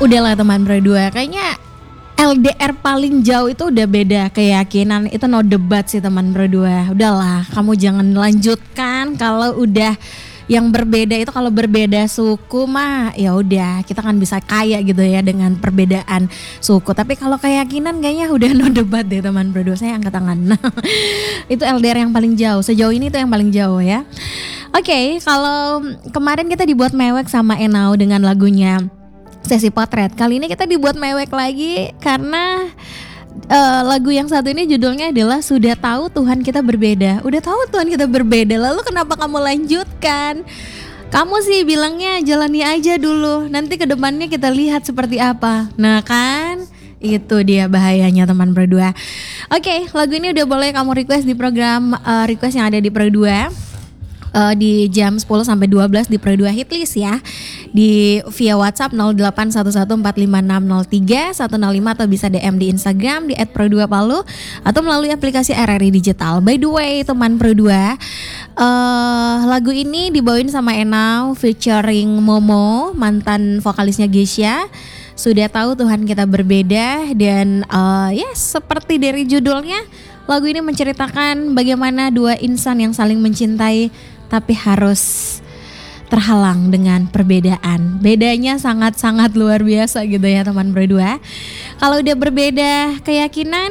Udahlah teman berdua, kayaknya LDR paling jauh itu udah beda keyakinan, itu no debat sih teman berdua. Udahlah, kamu jangan lanjutkan kalau udah yang berbeda itu, kalau berbeda suku mah ya udah kita kan bisa kaya gitu ya dengan perbedaan suku. Tapi kalau keyakinan kayaknya udah no debat deh teman berdua. Saya angkat tangan. Itu LDR yang paling jauh sejauh ini, itu yang paling jauh ya. Oke, kalau kemarin kita dibuat mewek sama Enau dengan lagunya Sesi Potret. Kali ini kita dibuat mewek lagi karena lagu yang satu ini judulnya adalah Sudah Tahu Tuhan Kita Berbeda. Udah tahu Tuhan kita berbeda, lalu kenapa kamu lanjutkan? Kamu sih bilangnya jalani aja dulu, nanti ke depannya kita lihat seperti apa. Nah kan, itu dia bahayanya teman berdua. Oke, lagu ini udah boleh kamu request di program request yang ada di Pro 2. Di jam 10 sampai 12 di Pro 2 Hitlist ya. Di via WhatsApp 081145603105 atau bisa DM di Instagram di @pro2palu atau melalui aplikasi RRI Digital. By the way, teman Pro 2, lagu ini dibawain sama Enau featuring Momo, mantan vokalisnya Geisha. Sudah tahu Tuhan kita berbeda. Dan seperti dari judulnya, lagu ini menceritakan bagaimana dua insan yang saling mencintai tapi harus terhalang dengan perbedaan. Bedanya sangat-sangat luar biasa gitu ya teman berdua. Kalau udah berbeda keyakinan,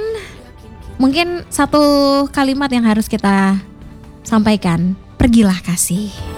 mungkin satu kalimat yang harus kita sampaikan, pergilah kasih.